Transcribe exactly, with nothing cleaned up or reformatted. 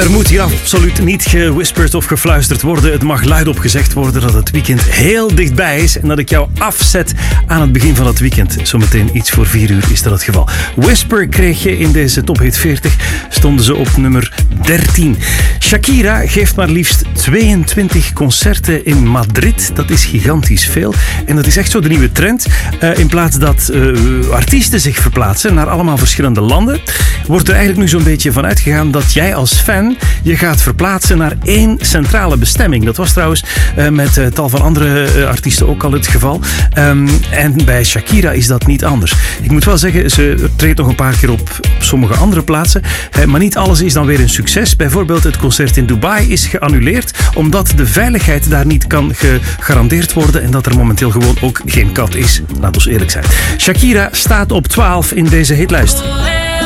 Er moet hier absoluut niet gewhisperd of gefluisterd worden. Het mag luidop gezegd worden dat het weekend heel dichtbij is en dat ik jou afzet aan het begin van het weekend. Zometeen iets voor vier uur is dat het geval. Whisper kreeg je in deze Top Hit veertig. Stonden ze op nummer dertien. Shakira geeft maar liefst tweeëntwintig concerten in Madrid. Dat is gigantisch veel. En dat is echt zo de nieuwe trend. Uh, in plaats dat uh, artiesten zich verplaatsen naar allemaal verschillende landen, wordt er eigenlijk nu zo'n beetje van uitgegaan dat jij als fan je gaat verplaatsen naar één centrale bestemming. Dat was trouwens uh, met uh, tal van andere uh, artiesten ook al het geval. Um, en bij Shakira is dat niet anders. Ik moet wel zeggen, ze treedt nog een paar keer op, op sommige andere plaatsen. Uh, maar niet alles is dan weer een succes. Bijvoorbeeld het concert in Dubai is geannuleerd omdat de veiligheid daar niet kan gegarandeerd worden en dat er momenteel gewoon ook geen kat is. Laat ons eerlijk zijn. Shakira staat op twaalf in deze hitlijst.